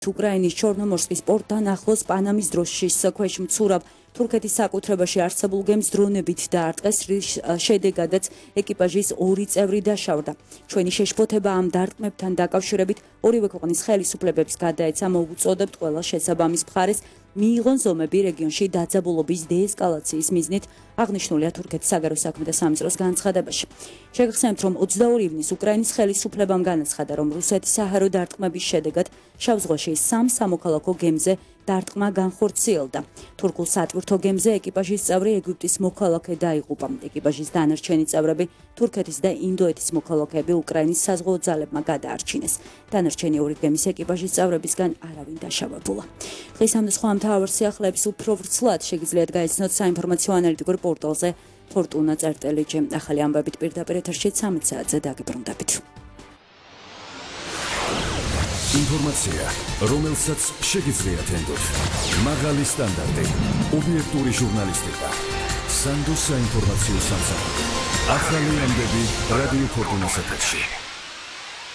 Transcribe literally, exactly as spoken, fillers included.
უკრაინის ჩორნომორსკის პორტთან ახლოს პანამის დროშის ქვეშ მცურავ თურქეთის საკუთრებაში არსებულ გემს დრონებით დაარტყეს, რის შედეგადაც ეკიპაჟის ორი წევრი დაშავდა. ჩვენი შეშფოთება ამ დარტყმებთან დაკავშირებით ორივე ქვეყნის ხელისუფლებებს გადაეცა, მოვუწოდებთ ყველა შესაბამის მხარეს მიიღონ ზომები რეგიონში დაძაბულობის დეესკალაციის მიზნით, აღნიშნულია თურქეთის საგარეო საქმეთა სამინისტროს განცხადებაში. შეგახსენებთ, რომ ოცდაორი ივნის უკრაინის ხელისუფლებამ განაცხადა, რომ რუსეთის საჰაერო დარტყმების შედეგად შავ ზღვაში სამ სამოქალაქო გემზე დარტყმა განხორციელდა. თურქულ სატვირთო გემზე ეკიპაჟის წევრი ეგვიპტის მოქალაქე დაიღუპა. ეკიპაჟის დანარჩენი წევრები თურქეთის და ინდოეთის მოქალაქეები უკრაინის საზღვაო ძალებმა გადაარჩინეს. დანარჩენი ორი გემის ეკიპაჟის წევრებისგან არავინ დაშავებულა. დღის ამ და სხვა მთავარ სიახლეებს უფრო ვრცლად შეგიძლიათ გაიცნოთ საინფორმაციო ანალიტიკურ პორტალზე ფორტუნა წერტელი ჯი. ახალი ამბებით პირდაპირ ეთერში ცამეტ საათზე დაგიბრუნდებით. ინფორმაცია, რომელსაც შეგიძლიათ ენდოთ. მაღალი სტანდარტი, ობიექტური ჟურნალისტიკა. სანდო საინფორმაციო სამსახური. ახალი ამბები რადიო ფორტუნას ეთერში.